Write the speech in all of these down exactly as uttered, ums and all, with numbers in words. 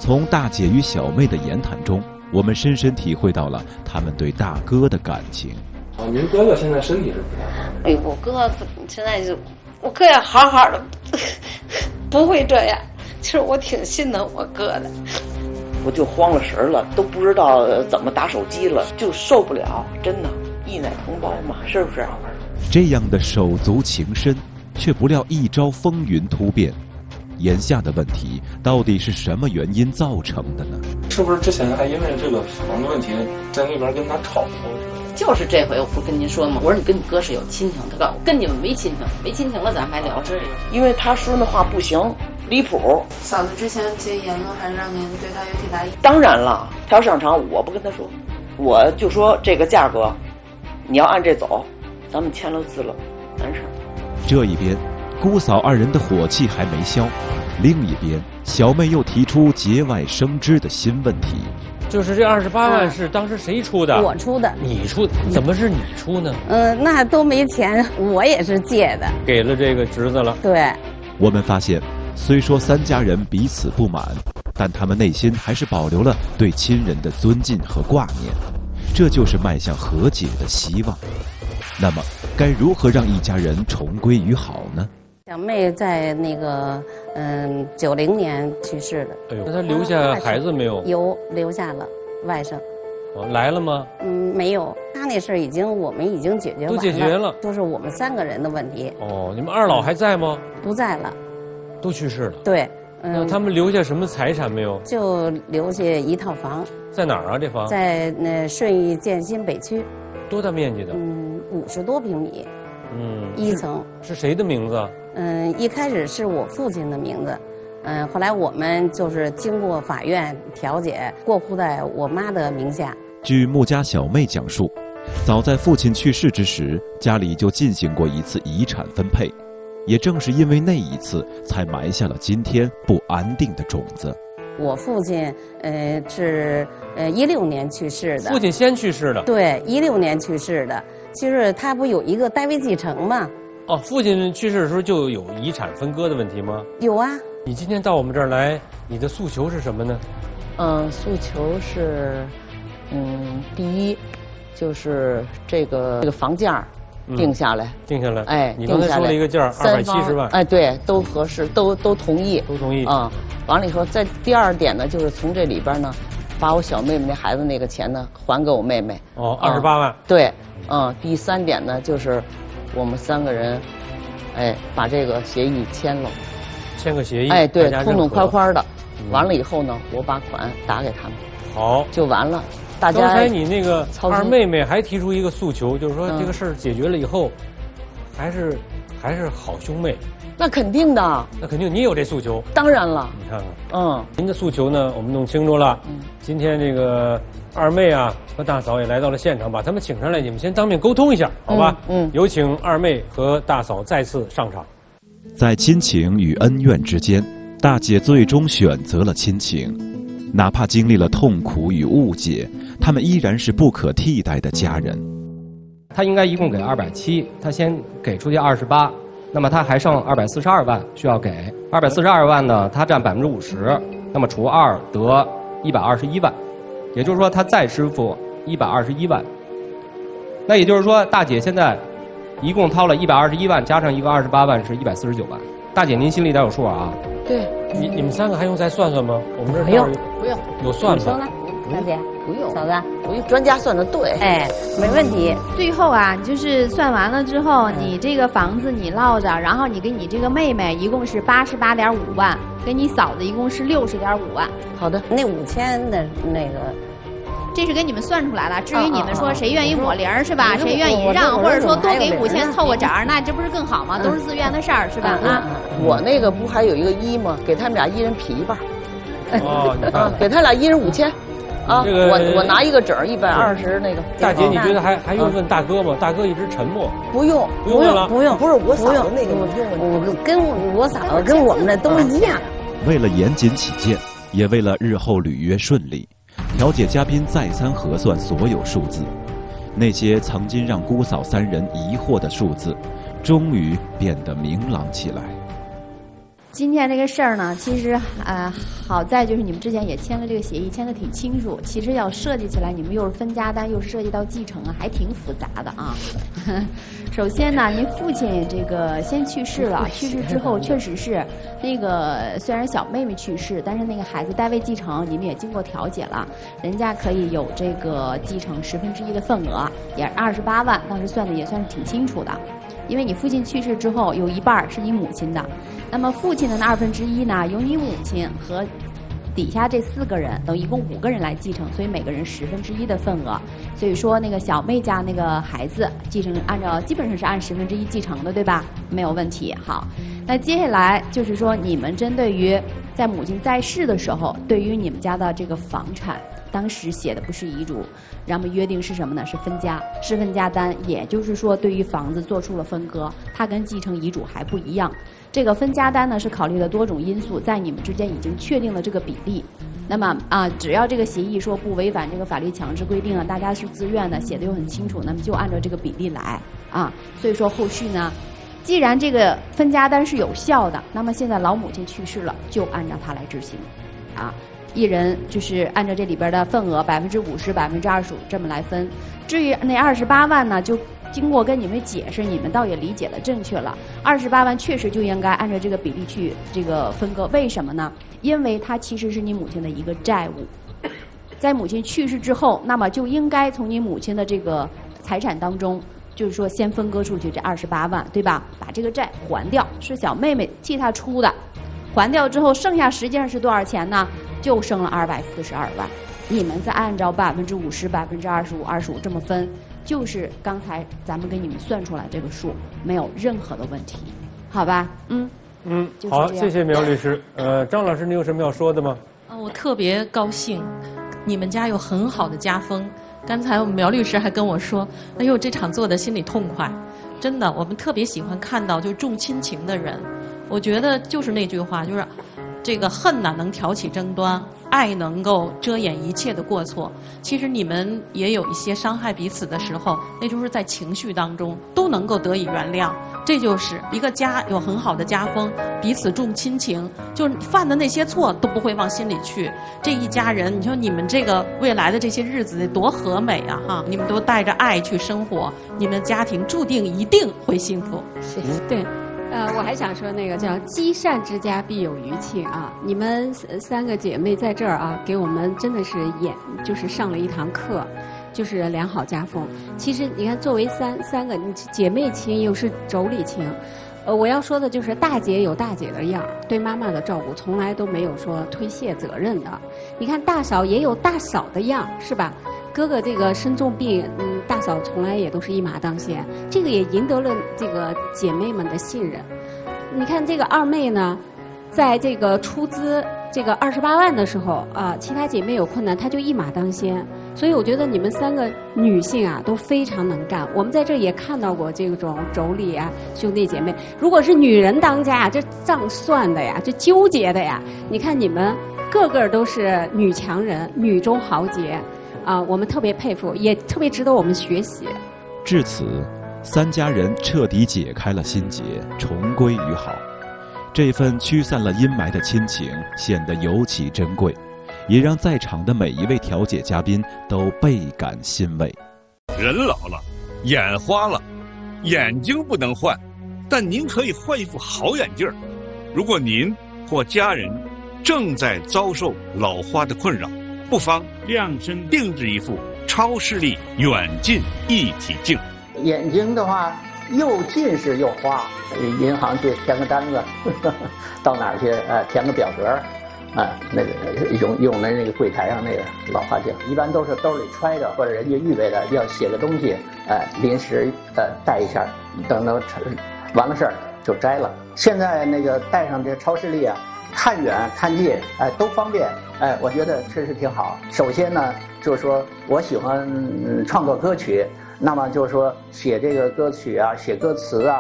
从大姐与小妹的言谈中，我们深深体会到了他们对大哥的感情。 哦，您哥哥现在身体是不太好。 哎，我哥现在就，我哥也好好的，不会这样。其实我挺心疼我哥的。 我就慌了神了，都不知道怎么打手机了，就受不了，真的，一奶同胞嘛，是不是？ 这样的手足情深，却不料一朝风云突变。眼下的问题到底是什么原因造成的呢？ 是不是之前还因为这个房子问题在那边跟他吵过？ 就是这回，我不跟您说吗？我说你跟你哥是有亲情的，我跟你们没亲情，没亲情了咱还聊这个。 因为他说那话不行，离谱。 嫂子之前这些言论还是让您对他有挺大意见。 当然了，他要上场，我不跟他说，我就说这个价格，你要按这走，咱们签了字了，完事儿。 这一边，姑嫂二人的火气还没消，另一边，小妹又提出节外生枝的新问题。 就是这二十八万是当时谁出的？ 我出的。 你出？怎么是你出呢？ 嗯、呃，那都没钱，我也是借的。 给了这个侄子了。 对。 我们发现，虽说三家人彼此不满，但他们内心还是保留了对亲人的尊敬和挂念，这就是迈向和解的希望。那么，该如何让一家人重归于好呢？ 小妹在那个嗯九零年去世的。 哎呦，那她留下孩子没有？ 有留下了外甥。 哦，来了吗？ 嗯，没有。他那事已经我们已经解决完了， 都解决了， 都是我们三个人的问题。 哦，你们二老还在吗？ 不在了， 都去世了。 对， 嗯。那他们留下什么财产没有？ 就留下一套房。 在哪儿啊？这房？ 在那顺义建新北区。 多大面积的？ 嗯，五十多平米。 嗯， 一层。 是谁的名字？ 嗯，一开始是我父亲的名字，嗯，后来我们就是经过法院调解，过户在我妈的名下。 据穆家小妹讲述，早在父亲去世之时，家里就进行过一次遗产分配，也正是因为那一次，才埋下了今天不安定的种子。 我父亲，呃，是呃一六年去世的。 父亲先去世的。 对，一六年去世的。其实他不有一个代位继承吗？ 哦，父亲去世的时候就有遗产分割的问题吗？ 有啊。 你今天到我们这儿来，你的诉求是什么呢？ 嗯，诉求是，嗯，第一，就是这个这个房价定下来， 嗯、定下来。 哎， 你刚才说了一个价，二百七十万。 哎，对，都合适，都都同意， 都同意。 啊、嗯，完了以后，再第二点呢，就是从这里边呢，把我小妹妹那孩子那个钱呢还给我妹妹。 哦，二十八万。 对，嗯，第三点呢就是。我们三个人，哎，把这个协议签了， 签个协议， 哎，对，痛痛快快的。嗯、完了以后呢，我把款打给他们， 好， 就完了。大家刚才你那个二妹妹还提出一个诉求，就是说这个事儿解决了以后，嗯、还是还是好兄妹。 那肯定的， 那肯定你有这诉求。 当然了， 你看看， 嗯， 您的诉求呢，我们弄清楚了。嗯，今天这个二妹啊和大嫂也来到了现场，把他们请上来，你们先当面沟通一下，好吧？ 嗯，嗯有请二妹和大嫂再次上场。 在亲情与恩怨之间，大姐最终选择了亲情，哪怕经历了痛苦与误解，他们依然是不可替代的家人。 他应该一共给二百七，他先给出去二十八。那么他还剩二百四十二万需要给，二百四十二万呢，他占百分之五十，那么除二得一百二十一万，也就是说他再支付一百二十一万。那也就是说，大姐现在一共掏了一百二十一万，加上一个二十八万是一百四十九万。大姐您心里得有数啊？ 对， 你你们三个还用再算算吗？我们这儿不用不用有算法。大姐不用， 嫂子不用，专家算的对， 哎，没问题。 最后啊，就是算完了之后，你这个房子你落着，然后你给你这个妹妹一共是八十八点五万，给你嫂子一共是六十点五万。 好的， 那五千的那个， 这是给你们算出来了。至于你们说谁愿意抹零是吧？谁愿意让，或者说多给五千凑个整儿，那这不是更好吗？都是自愿的事儿是吧？啊， 我那个不还有一个一吗？给他们俩一人劈一半。 哦，你看， 给他俩一人五千。啊， 这个我我拿一个整一百二十那个。 大姐，你觉得还还用问大哥吗？大哥一直沉默。 不用， 不用了， 不用， 不是我嫂子那个， 我跟我嫂子跟我们的都一样。 为了严谨起见，也为了日后履约顺利，调解嘉宾再三核算所有数字，那些曾经让姑嫂三人疑惑的数字，终于变得明朗起来。 今天这个事儿呢，其实呃，好在就是你们之前也签了这个协议，签的挺清楚。其实要设计起来，你们又是分家单，又是涉及到继承啊，还挺复杂的啊。首先呢，您父亲这个先去世了，去世之后确实是那个虽然小妹妹去世，但是那个孩子代位继承，你们也经过调解了，人家可以有这个继承十分之一的份额，也二十八万，当时算的也算是挺清楚的。因为你父亲去世之后，有一半是你母亲的，那么父亲的那二分之一呢，由你母亲和底下这四个人，等一共五个人来继承，所以每个人十分之一的份额。所以说那个小妹家那个孩子继承按照基本上是按十分之一继承的，对吧？没有问题。好，那接下来就是说你们针对于在母亲在世的时候，对于你们家的这个房产，当时写的不是遗嘱，然后约定是什么呢？是分家，是分家单，也就是说对于房子做出了分割，它跟继承遗嘱还不一样。这个分家单呢是考虑了多种因素，在你们之间已经确定了这个比例。那么啊，只要这个协议说不违反这个法律强制规定啊，大家是自愿的，写的又很清楚，那么就按照这个比例来啊。所以说后续呢，既然这个分家单是有效的，那么现在老母亲去世了，就按照它来执行，啊。一人就是按照这里边的份额百分之五十、百分之二十五这么来分。至于那二十八万呢，就经过跟你们解释，你们倒也理解的正确了。二十八万确实就应该按照这个比例去这个分割。为什么呢？因为它其实是你母亲的一个债务，在母亲去世之后，那么就应该从你母亲的这个财产当中，就是说先分割出去这二十八万，对吧？把这个债还掉，是小妹妹替她出的。还掉之后，剩下实际上是多少钱呢？就剩了二百四十二万。你们再按照百分之五十、百分之二十五、二十五这么分，就是刚才咱们给你们算出来这个数，没有任何的问题，好吧？嗯嗯，好，谢谢苗律师。呃，张老师，你有什么要说的吗？ 啊，我特别高兴，你们家有很好的家风。刚才我们苗律师还跟我说，哎呦，这场做的心里痛快。真的，我们特别喜欢看到就是重亲情的人。我觉得就是那句话，就是这个恨呐能挑起争端，爱能够遮掩一切的过错。其实你们也有一些伤害彼此的时候，那就是在情绪当中都能够得以原谅。这就是一个家有很好的家风，彼此重亲情，就是犯的那些错都不会往心里去。这一家人，你说你们这个未来的这些日子得多和美啊！哈，你们都带着爱去生活，你们的家庭注定一定会幸福。 谢谢。对。呃，我还想说那个叫积善之家必有余庆啊！你们三个姐妹在这儿啊，给我们真的是演，就是上了一堂课，就是良好家风。其实你看，作为三三个，你姐妹情又是妯娌情，呃，我要说的就是大姐有大姐的样儿，对妈妈的照顾从来都没有说推卸责任的。你看大嫂也有大嫂的样儿，是吧？哥哥这个生重病，嗯，大嫂从来也都是一马当先，这个也赢得了这个姐妹们的信任。你看这个二妹呢，在这个出资这个二十八万的时候啊，其他姐妹有困难，她就一马当先。所以我觉得你们三个女性啊都非常能干。我们在这也看到过这种妯娌啊、兄弟姐妹。如果是女人当家，这账算的呀，这纠结的呀。你看你们个个都是女强人，女中豪杰。啊，我们特别佩服，也特别值得我们学习。 至此，三家人彻底解开了心结，重归于好。这份驱散了阴霾的亲情显得尤其珍贵，也让在场的每一位调解嘉宾都倍感欣慰。 人老了，眼花了，眼睛不能换，但您可以换一副好眼镜儿。如果您或家人正在遭受老花的困扰，不妨量身定制一副超视力远近一体镜。 眼睛的话，又近视又花，银行去填个单子，呵呵到哪儿去？呃，填个表格，啊，那个用用的那个柜台上那个老花镜，一般都是兜里揣着，或者人家预备的要写个东西，呃，临时呃带一下，等到完了事儿就摘了。现在那个带上这超视力啊。看远看近，哎，都方便，哎，我觉得这是挺好。首先呢，就是说我喜欢、嗯、创作歌曲，那么就是说写这个歌曲啊，写歌词啊，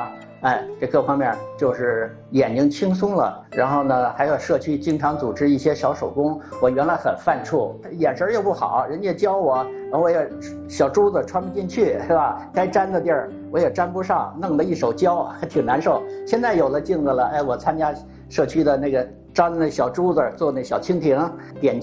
哎，这各方面就是眼睛轻松了。然后呢，还有社区经常组织一些小手工，我原来很犯怵，眼神又不好，人家教我，我也小珠子穿不进去，是吧？该粘的地儿我也粘不上，弄得一手焦，还挺难受。现在有了镜子了，哎，我参加社区的那个粘那小珠子，做那小蜻蜓，点